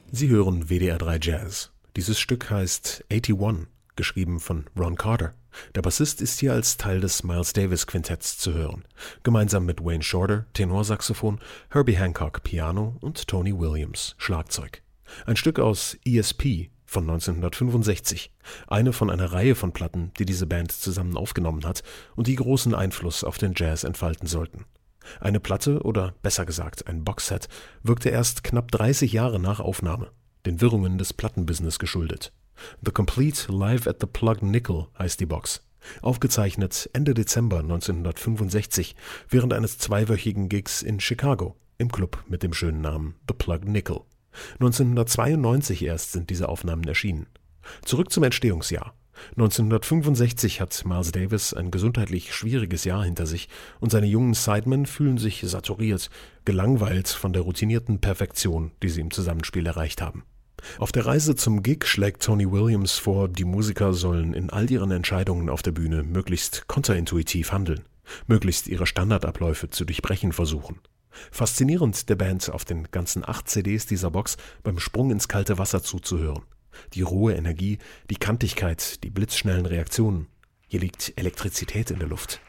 Sie hören WDR 3 Jazz. Dieses Stück heißt 81, geschrieben von Ron Carter. Der Bassist ist hier als Teil des Miles Davis Quintetts zu hören, gemeinsam mit Wayne Shorter, Tenorsaxophon, Herbie Hancock, Piano und Tony Williams, Schlagzeug. Ein Stück aus ESP von 1965, eine von einer Reihe von Platten, die diese Band zusammen aufgenommen hat und die großen Einfluss auf den Jazz entfalten sollten. Eine Platte, oder besser gesagt ein Boxset, wirkte erst knapp 30 Jahre nach Aufnahme, den Wirrungen des Plattenbusiness geschuldet. The Complete Live at the Plugged Nickel heißt die Box. Aufgezeichnet Ende Dezember 1965 während eines zweiwöchigen Gigs in Chicago im Club mit dem schönen Namen The Plugged Nickel. 1992 erst sind diese Aufnahmen erschienen. Zurück zum Entstehungsjahr. 1965 hat Miles Davis ein gesundheitlich schwieriges Jahr hinter sich und seine jungen Sidemen fühlen sich saturiert, gelangweilt von der routinierten Perfektion, die sie im Zusammenspiel erreicht haben. Auf der Reise zum Gig schlägt Tony Williams vor, die Musiker sollen in all ihren Entscheidungen auf der Bühne möglichst kontraintuitiv handeln, möglichst ihre Standardabläufe zu durchbrechen versuchen. Faszinierend der Band auf den ganzen 8 CDs dieser Box beim Sprung ins kalte Wasser zuzuhören. Die rohe Energie, die Kantigkeit, die blitzschnellen Reaktionen. Hier liegt Elektrizität in der Luft.